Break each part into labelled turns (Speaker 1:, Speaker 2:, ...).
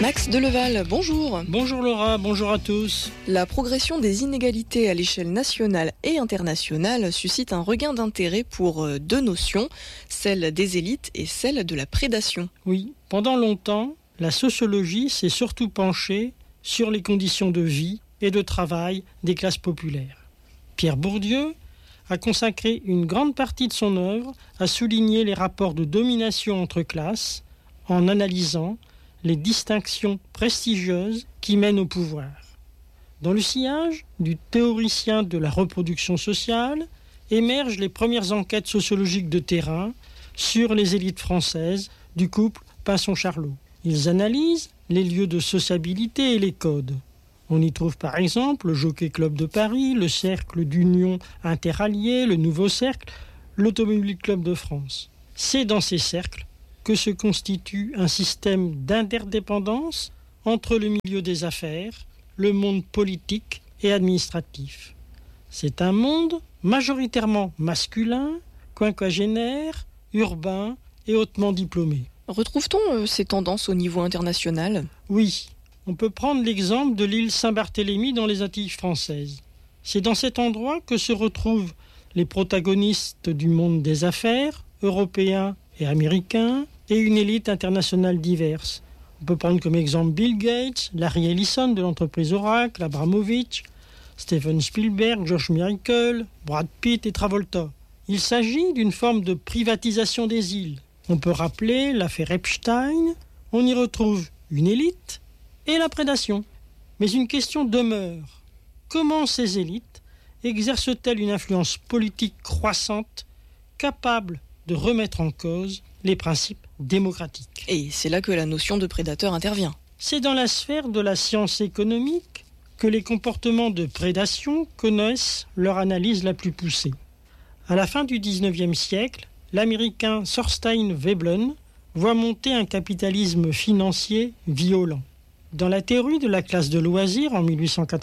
Speaker 1: Max Deleval, bonjour.
Speaker 2: Bonjour Laura, bonjour à tous.
Speaker 1: La progression des inégalités à l'échelle nationale et internationale suscite un regain d'intérêt pour deux notions, celle des élites et celle de la prédation.
Speaker 2: Oui, pendant longtemps, la sociologie s'est surtout penchée sur les conditions de vie et de travail des classes populaires. Pierre Bourdieu a consacré une grande partie de son œuvre à souligner les rapports de domination entre classes en analysant les distinctions prestigieuses qui mènent au pouvoir. Dans le sillage du théoricien de la reproduction sociale émergent les premières enquêtes sociologiques de terrain sur les élites françaises du couple Pinson-Charlot. Ils analysent les lieux de sociabilité et les codes. On y trouve par exemple le Jockey Club de Paris, le Cercle d'Union Interalliés, le Nouveau Cercle, l'Automobile Club de France. C'est dans ces cercles que se constitue un système d'interdépendance entre le milieu des affaires, le monde politique et administratif. C'est un monde majoritairement masculin, quinquagénaire, urbain et hautement diplômé.
Speaker 1: Retrouve-t-on ces tendances au niveau international ?
Speaker 2: Oui, on peut prendre l'exemple de l'île Saint-Barthélemy dans les Antilles françaises. C'est dans cet endroit que se retrouvent les protagonistes du monde des affaires, européens et américains, et une élite internationale diverse. On peut prendre comme exemple Bill Gates, Larry Ellison de l'entreprise Oracle, Abramovich, Steven Spielberg, George Michael, Brad Pitt et Travolta. Il s'agit d'une forme de privatisation des îles. On peut rappeler l'affaire Epstein, on y retrouve une élite et la prédation. Mais une question demeure. Comment ces élites exercent-elles une influence politique croissante, capable de remettre en cause les principes démocratiques?
Speaker 1: Et c'est là que la notion de prédateur intervient.
Speaker 2: C'est dans la sphère de la science économique que les comportements de prédation connaissent leur analyse la plus poussée. À la fin du XIXe siècle, l'américain Thorstein Veblen voit monter un capitalisme financier violent. Dans la théorie de la classe de loisirs en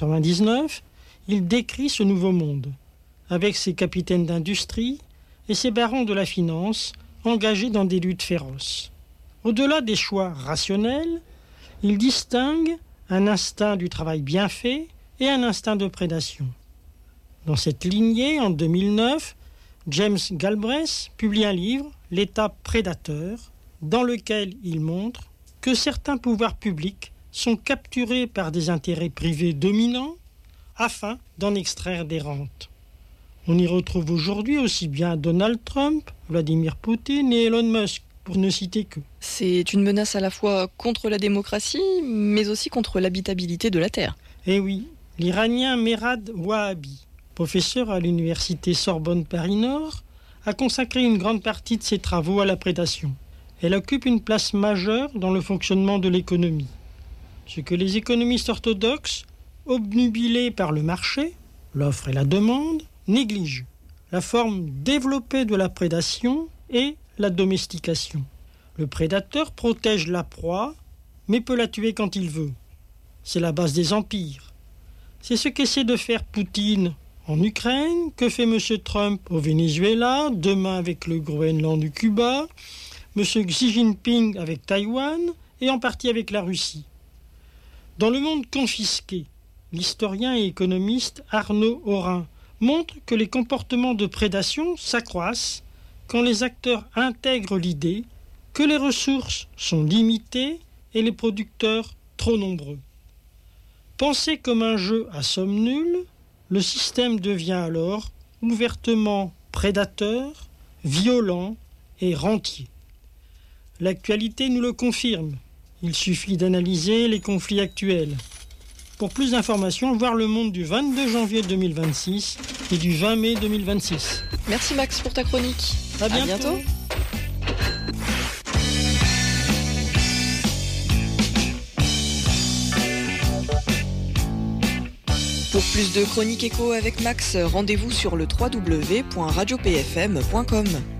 Speaker 2: 1899, il décrit ce nouveau monde, avec ses capitaines d'industrie et ses barons de la finance engagés dans des luttes féroces. Au-delà des choix rationnels, il distingue un instinct du travail bien fait et un instinct de prédation. Dans cette lignée, en 2009, James Galbraith publie un livre, L'État prédateur, dans lequel il montre que certains pouvoirs publics sont capturés par des intérêts privés dominants afin d'en extraire des rentes. On y retrouve aujourd'hui aussi bien Donald Trump, Vladimir Poutine et Elon Musk, pour ne citer que.
Speaker 1: C'est une menace à la fois contre la démocratie, mais aussi contre l'habitabilité de la Terre.
Speaker 2: Eh oui, l'Iranien Merad Wahabi, professeur à l'université Sorbonne Paris-Nord, a consacré une grande partie de ses travaux à la prédation. Elle occupe une place majeure dans le fonctionnement de l'économie. Ce que les économistes orthodoxes, obnubilés par le marché, l'offre et la demande, néglige la forme développée de la prédation et la domestication. Le prédateur protège la proie, mais peut la tuer quand il veut. C'est la base des empires. C'est ce qu'essaie de faire Poutine en Ukraine, que fait M. Trump au Venezuela, demain avec le Groenland du Cuba, M. Xi Jinping avec Taïwan et en partie avec la Russie. Dans le monde confisqué, l'historien et économiste Arnaud Aurin montre que les comportements de prédation s'accroissent quand les acteurs intègrent l'idée que les ressources sont limitées et les producteurs trop nombreux. Pensé comme un jeu à somme nulle, le système devient alors ouvertement prédateur, violent et rentier. L'actualité nous le confirme. Il suffit d'analyser les conflits actuels. Pour plus d'informations, voir Le Monde du 22 janvier 2026 et du 20 mai 2026.
Speaker 1: Merci Max pour ta chronique.
Speaker 2: À bientôt.
Speaker 1: Pour plus de chroniques écho avec Max, rendez-vous sur le www.radiopfm.com.